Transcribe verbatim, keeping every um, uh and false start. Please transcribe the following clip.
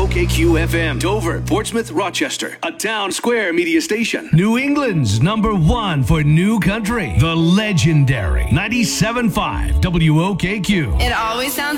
K Q F M, Dover, Portsmouth, Rochester, a Town Square media station. New England's number one for new country, the legendary ninety-seven point five W O K Q. It always sounds